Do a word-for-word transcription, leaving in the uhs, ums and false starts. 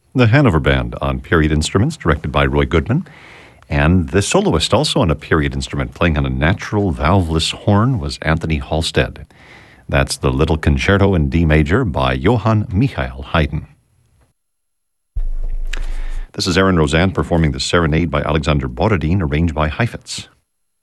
The Hanover Band on period instruments, directed by Roy Goodman. And the soloist also on a period instrument, playing on a natural valveless horn, was Anthony Halstead. That's the Little Concerto in D Major by Johann Michael Haydn. This is Aaron Roseanne performing the Serenade by Alexander Borodin, arranged by Heifetz.